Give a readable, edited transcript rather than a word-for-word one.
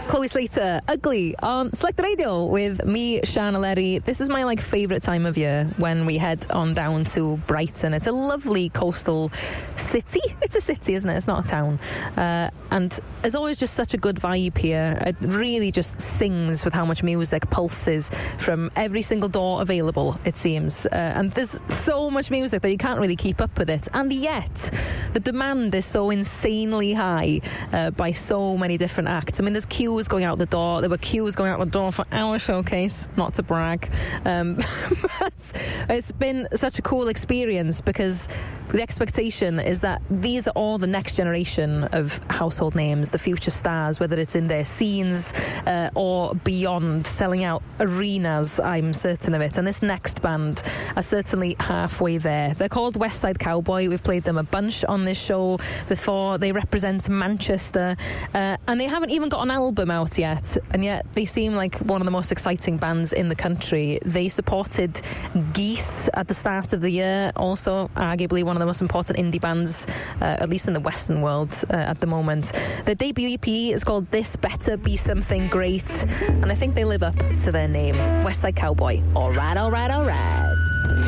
Chloe Slater, Ugly, on Select Radio with me, Sian Lerry. This is my favourite time of year when we head on down to Brighton. It's a lovely coastal city. It's a city, isn't it? It's not a town. And there's always just such a good vibe here. It really just sings with how much music pulses from every single door available, it seems. And there's so much music that you can't really keep up with it. And yet, the demand is so insanely high by so many different acts. I mean, there's queues going out the door. There were queues going out the door for our showcase, not to brag. But it's been such a cool experience because the expectation is that these are all the next generation of household names, the future stars, whether it's in their scenes or beyond, selling out arenas, I'm certain of it. And this next band are certainly halfway there. They're called West Side Cowboy. We've played them a bunch on this show before. They represent Manchester, and they haven't even got an album out yet, and yet they seem like one of the most exciting bands in the country. They supported Geese at the start of the year, also arguably one of the most important indie bands, at least in the Western world at the moment. Their debut EP is called This Better Be Something Great, and I think they live up to their name. West Side Cowboy. All right, all right, all right.